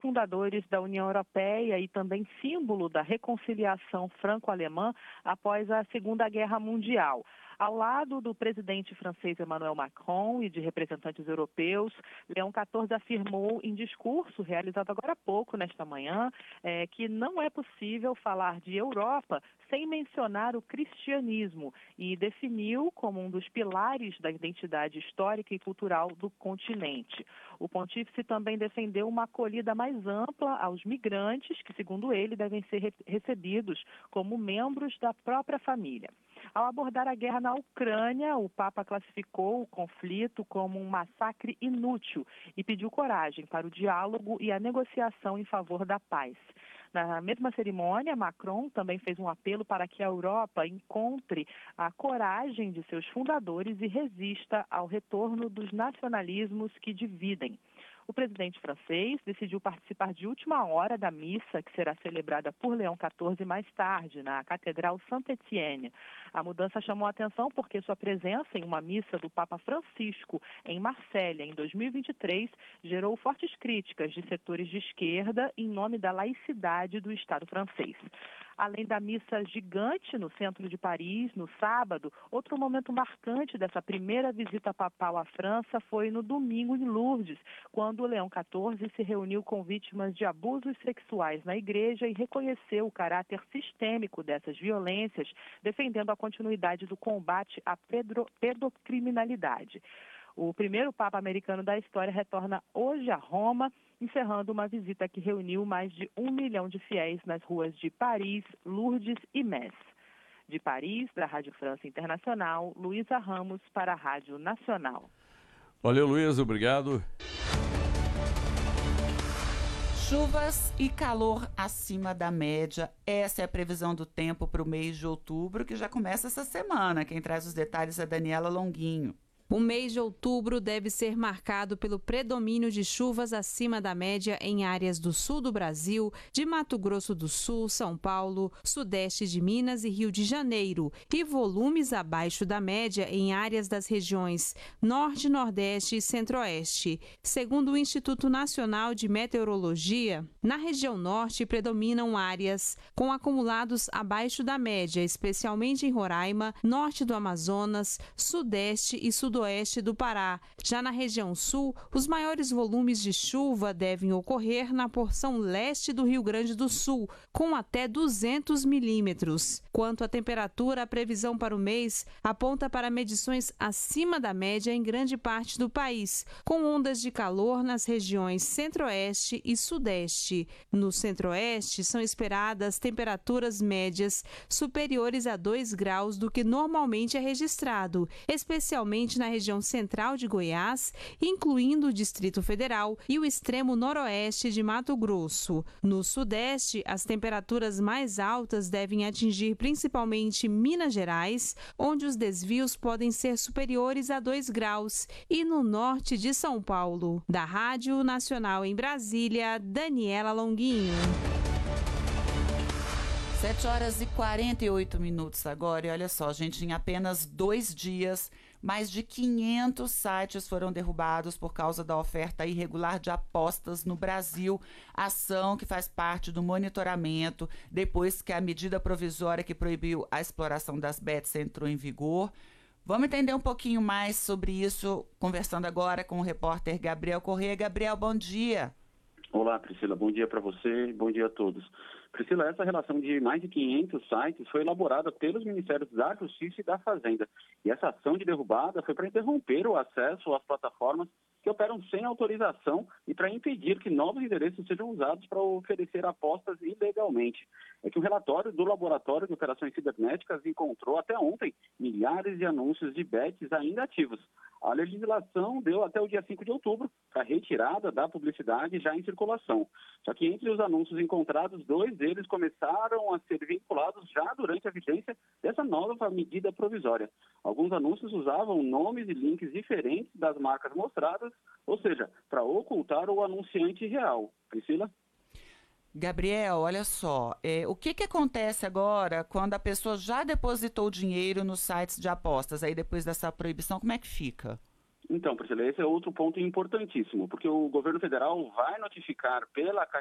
fundadores da União Europeia e também símbolo da reconciliação franco-alemã após a Segunda Guerra Mundial. Ao lado do presidente francês Emmanuel Macron e de representantes europeus, Leão XIV afirmou em discurso realizado agora há pouco, nesta manhã, que não é possível falar de Europa sem mencionar o cristianismo e definiu como um dos pilares da identidade histórica e cultural do continente. O pontífice também defendeu uma acolhida mais ampla aos migrantes, que, segundo ele, devem ser recebidos como membros da própria família. Ao abordar a guerra na Ucrânia, o Papa classificou o conflito como um massacre inútil e pediu coragem para o diálogo e a negociação em favor da paz. Na mesma cerimônia, Macron também fez um apelo para que a Europa encontre a coragem de seus fundadores e resista ao retorno dos nacionalismos que dividem. O presidente francês decidiu participar de última hora da missa que será celebrada por Leão XIV mais tarde, na Catedral Saint-Étienne. A mudança chamou a atenção porque sua presença em uma missa do Papa Francisco em Marsella, em 2023, gerou fortes críticas de setores de esquerda em nome da laicidade do Estado francês. Além da missa gigante no centro de Paris, no sábado, outro momento marcante dessa primeira visita papal à França foi no domingo em Lourdes, quando o Leão XIV se reuniu com vítimas de abusos sexuais na igreja e reconheceu o caráter sistêmico dessas violências, defendendo a continuidade do combate à pedocriminalidade. O primeiro Papa americano da história retorna hoje a Roma, encerrando uma visita que reuniu mais de 1 milhão de fiéis nas ruas de Paris, Lourdes e Metz. De Paris, da Rádio França Internacional, Luísa Ramos para a Rádio Nacional. Valeu, Luísa, obrigado. Chuvas e calor acima da média. Essa é a previsão do tempo para o mês de outubro, que já começa essa semana. Quem traz os detalhes é a Daniela Longuinho. O mês de outubro deve ser marcado pelo predomínio de chuvas acima da média em áreas do sul do Brasil, de Mato Grosso do Sul, São Paulo, sudeste de Minas e Rio de Janeiro, e volumes abaixo da média em áreas das regiões Norte, Nordeste e Centro-Oeste. Segundo o Instituto Nacional de Meteorologia, na região Norte predominam áreas com acumulados abaixo da média, especialmente em Roraima, norte do Amazonas, sudeste e sudoeste do Pará. Já na região sul, os maiores volumes de chuva devem ocorrer na porção leste do Rio Grande do Sul, com até 200 milímetros. Quanto à temperatura, a previsão para o mês aponta para medições acima da média em grande parte do país, com ondas de calor nas regiões centro-oeste e sudeste. No centro-oeste, são esperadas temperaturas médias superiores a 2 graus do que normalmente é registrado, especialmente na região central de Goiás, incluindo o Distrito Federal e o extremo noroeste de Mato Grosso. No sudeste, as temperaturas mais altas devem atingir principalmente Minas Gerais, onde os desvios podem ser superiores a 2 graus, e no norte de São Paulo. Da Rádio Nacional em Brasília, Daniela Longuinho. 7h48 agora, e olha só, gente, em apenas 2 dias, mais de 500 sites foram derrubados por causa da oferta irregular de apostas no Brasil, ação que faz parte do monitoramento depois que a medida provisória que proibiu a exploração das bets entrou em vigor. Vamos entender um pouquinho mais sobre isso, conversando agora com o repórter Gabriel Corrêa. Gabriel, bom dia. Olá, Priscila, bom dia para você, bom dia a todos. Priscila, essa relação de mais de 500 sites foi elaborada pelos Ministérios da Justiça e da Fazenda. E essa ação de derrubada foi para interromper o acesso às plataformas que operam sem autorização e para impedir que novos endereços sejam usados para oferecer apostas ilegalmente. É que um relatório do Laboratório de Operações Cibernéticas encontrou até ontem milhares de anúncios de bets ainda ativos. A legislação deu até o dia 5 de outubro para retirada da publicidade já em circulação. Só que entre os anúncios encontrados, 2 deles começaram a ser vinculados já durante a vigência dessa nova medida provisória. Alguns anúncios usavam nomes e links diferentes das marcas mostradas, ou seja, para ocultar o anunciante real. Priscila? Gabriel, olha só, o que acontece agora quando a pessoa já depositou dinheiro nos sites de apostas, aí depois dessa proibição, como é que fica? Então, Priscila, esse é outro ponto importantíssimo, porque o governo federal vai notificar pela